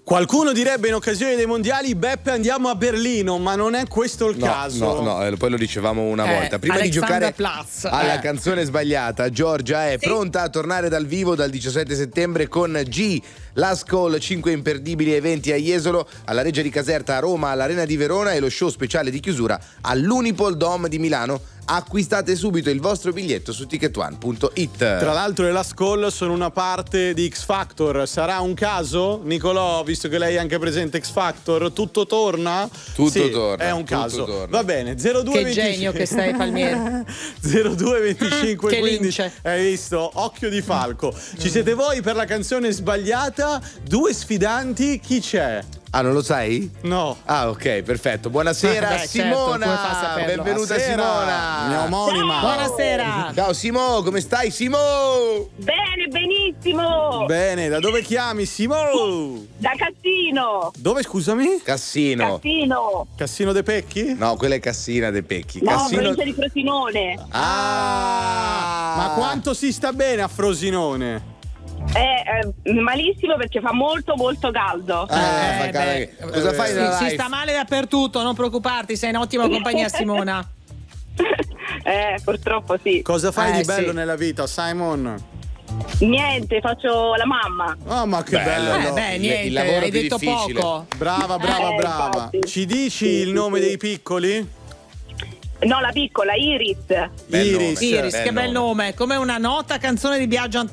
Qualcuno direbbe in occasione dei mondiali: Beppe, andiamo a Berlino, ma non è questo il caso. No, poi lo dicevamo una volta. Prima di giocare alla canzone sbagliata, Giorgia è pronta a tornare dal vivo dal 17 settembre con G. Last Call, 5 imperdibili eventi a Jesolo, alla Reggia di Caserta, a Roma, all'Arena di Verona e lo show speciale di chiusura all'Unipol Dome di Milano. Acquistate subito il vostro biglietto su ticketone.it. Tra l'altro le Last Call sono una parte di X Factor. Sarà un caso, Nicolò, visto che lei è anche presente X Factor? Tutto torna? Tutto torna. È un caso. Torna. Va bene, 0225. Che genio che sei, Palmieri. 0225 che 15. lince. Hai visto? Occhio di falco. Ci siete voi per la canzone sbagliata? Due sfidanti, chi c'è? Ah, non lo sai? No. Ah, ok, perfetto. Buonasera, Beh, Simona. certo, come fa a saperlo? Benvenuta, Buonasera. Simona. Mia omonima. Buonasera. Ciao Simo, come stai Simo? Bene, benissimo. Bene, da dove chiami, Simo? Da Cassino. Dove, scusami? Cassino. Cassino. Cassino de Pecchi? No, quella è Cassina dei Pecchi. No, Cassino. provincia di Frosinone. Ma quanto si sta bene a Frosinone? Malissimo perché fa molto molto caldo. Fa caldo. Cosa fai nella Si live? sta male dappertutto, non preoccuparti, sei in ottima compagnia, Simona. Purtroppo sì. Cosa fai di bello sì. nella vita, Simon? Niente, faccio la mamma. Oh, ma che bello. Niente, il lavoro hai più detto difficile. poco. Brava. Infatti. Ci dici il nome dei piccoli? No, la piccola, Iris. Bel Iris. nome, Iris, che bel nome, come una nota canzone di Biagio